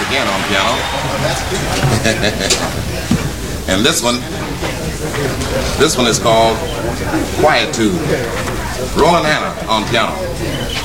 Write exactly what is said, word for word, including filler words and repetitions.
again on piano. And this one, this one is called Quietude. Roland Hanna on piano.